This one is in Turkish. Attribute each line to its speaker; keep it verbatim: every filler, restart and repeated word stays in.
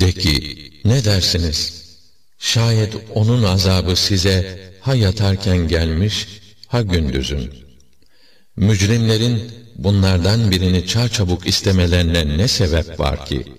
Speaker 1: De ki, ne dersiniz? Şayet onun azabı size ha yatarken gelmiş, ha gündüzün. Mücrimlerin bunlardan birini çarçabuk istemelerine ne sebep var ki?